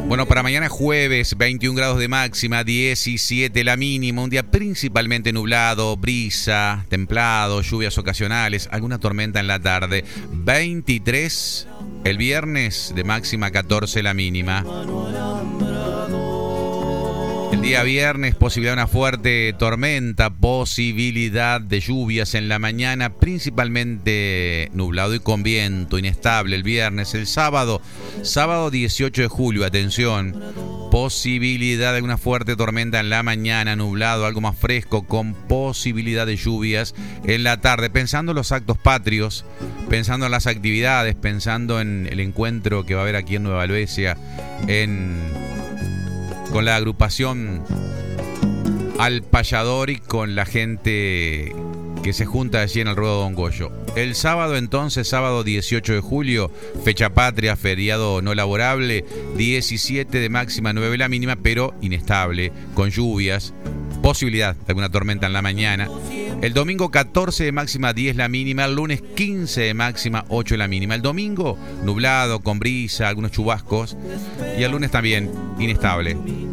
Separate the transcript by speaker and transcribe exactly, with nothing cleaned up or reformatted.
Speaker 1: Bueno, para mañana jueves, veintiún grados de máxima, diecisiete la mínima, un día principalmente nublado, brisa, templado, lluvias ocasionales, alguna tormenta en la tarde. veintitrés el viernes, de máxima catorce la mínima. El día viernes, posibilidad de una fuerte tormenta, posibilidad de lluvias en la mañana, principalmente nublado y con viento, inestable el viernes. El sábado, sábado dieciocho de julio, atención, posibilidad de una fuerte tormenta en la mañana, nublado, algo más fresco, con posibilidad de lluvias en la tarde. Pensando en los actos patrios, pensando en las actividades, pensando en el encuentro que va a haber aquí en Nueva Helvecia, en... con la agrupación Al Payador y con la gente que se junta allí en el Ruedo Don Goyo. El sábado entonces, sábado dieciocho de julio, fecha patria, feriado no laborable, diecisiete de máxima, nueve la mínima, pero inestable, con lluvias, posibilidad de alguna tormenta en la mañana. El domingo catorce de máxima, diez la mínima. El lunes quince de máxima, ocho la mínima. El domingo nublado, con brisa, algunos chubascos. Y el lunes también inestable.